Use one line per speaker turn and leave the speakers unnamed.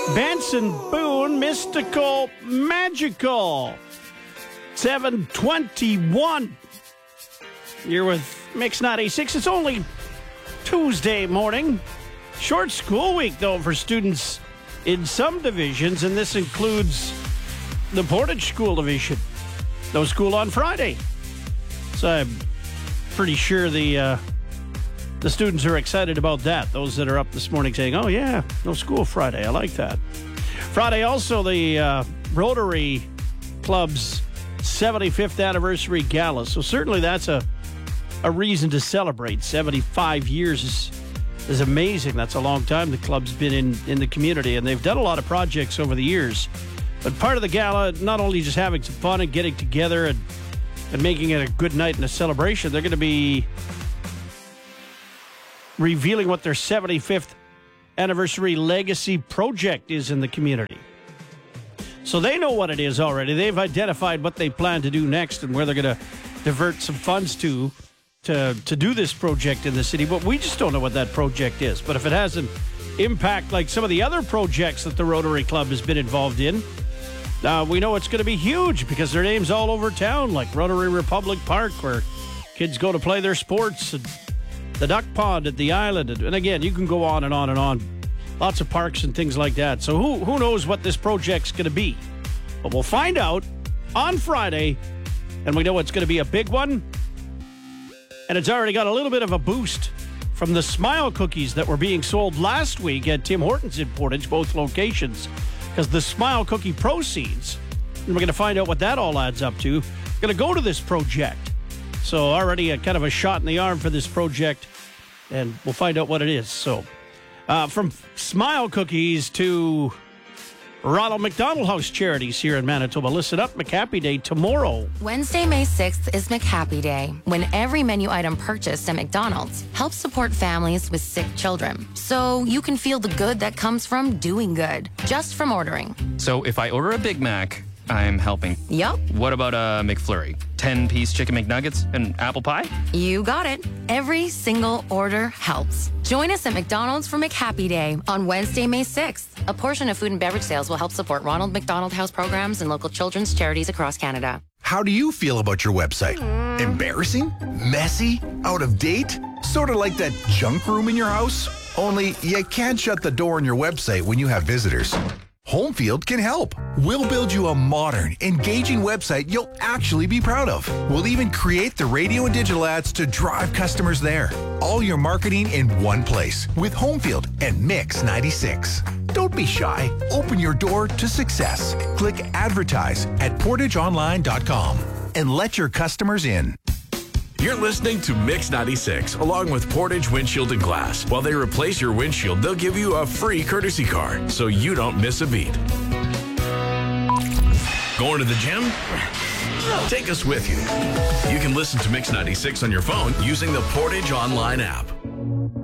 Benson Boone, Mystical Magical. 7:21. You're with Mix 96. It's only Tuesday morning. Short school week, though, for students in some divisions, and this includes the Portage School Division. No school on Friday. So I'm pretty sure the students are excited about that. Those that are up this morning saying, oh, yeah, no school Friday. I like that. Friday, also, the Rotary Club's 75th anniversary gala. So certainly that's a reason to celebrate. 75 years is amazing. That's a long time the club's been in the community, and they've done a lot of projects over the years. But part of the gala, not only just having some fun and getting together and making it a good night and a celebration, they're going to be revealing what their 75th anniversary legacy project is in the community. So they know what it is already. They've identified what they plan to do next and where they're going to divert some funds to do this project in the city. But we just don't know what that project is. But if it has an impact like some of the other projects that the Rotary Club has been involved in, we know it's going to be huge because their name's all over town, like Rotary Republic Park, where kids go to play their sports, and the duck pond at the island. And again, you can go on and on and on. Lots of parks and things like that. So who knows what this project's going to be? But we'll find out on Friday, and we know it's going to be a big one. And it's already got a little bit of a boost from the Smile cookies that were being sold last week at Tim Hortons in Portage, both locations. Because the Smile cookie proceeds, and we're going to find out what that all adds up to, going to go to this project. So already a kind of a shot in the arm for this project, and we'll find out what it is. So from Smile cookies to Ronald McDonald House Charities here in Manitoba. Listen up, McHappy Day tomorrow.
Wednesday, May 6th is McHappy Day, when every menu item purchased at McDonald's helps support families with sick children. So you can feel the good that comes from doing good, just from ordering.
So if I order a Big Mac, I'm helping.
Yup.
What about a McFlurry? 10-piece chicken McNuggets and apple pie?
You got it. Every single order helps. Join us at McDonald's for McHappy Day on Wednesday, May 6th. A portion of food and beverage sales will help support Ronald McDonald House programs and local children's charities across Canada.
How do you feel about your website? Embarrassing? Messy? Out of date? Sort of like that junk room in your house? Only you can't shut the door on your website when you have visitors. Homefield can help. We'll build you a modern, engaging website you'll actually be proud of. We'll even create the radio and digital ads to drive customers there. All your marketing in one place with Homefield and Mix 96. Don't be shy. Open your door to success. Click advertise at portageonline.com and let your customers in.
You're listening to Mix 96, along with Portage Windshield and Glass. While they replace your windshield, they'll give you a free courtesy car, so you don't miss a beat. Going to the gym? Take us with you. You can listen to Mix 96 on your phone using the Portage Online app.